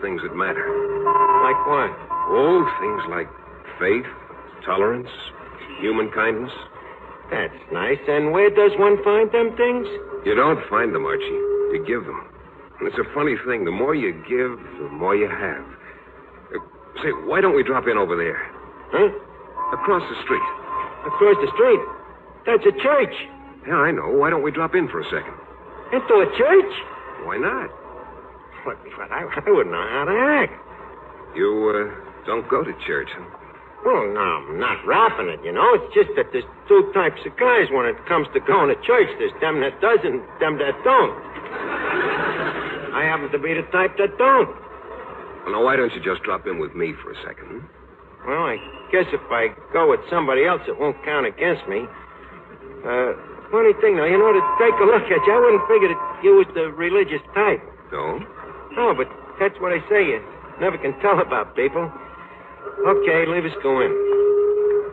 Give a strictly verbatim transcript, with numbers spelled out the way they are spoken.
things that matter. Like what? Oh, things like faith, tolerance, human kindness. That's nice. And where does one find them things? You don't find them, Archie. You give them. And it's a funny thing. The more you give, the more you have. Uh, say, why don't we drop in over there? Huh? Across the street. Across the street? That's a church. Yeah, I know. Why don't we drop in for a second? Into a church? Why not? But, but I, I wouldn't know how to act. You, uh, don't go to church, huh? Well, no, I'm not rapping it, you know. It's just that there's two types of guys when it comes to going to church. There's them that does and them that don't. I happen to be the type that don't. Well, now, why don't you just drop in with me for a second? Hmm? Well, I guess if I go with somebody else, it won't count against me. Uh, funny thing, though, you know, to take a look at you, I wouldn't figure that you was the religious type. No? No, but that's what I say. You never can tell about people. Okay, leave us go in.